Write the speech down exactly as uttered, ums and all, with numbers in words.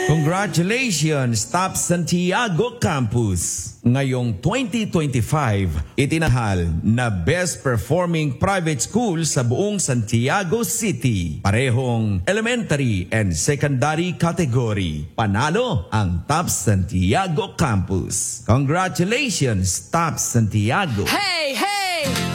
Congratulations, Top Santiago Campus! Ngayong twenty twenty-five, itinahal na Best Performing Private School sa buong Santiago City. Parehong elementary and secondary category. Panalo ang Top Santiago Campus. Congratulations, Top Santiago! Hey, hey!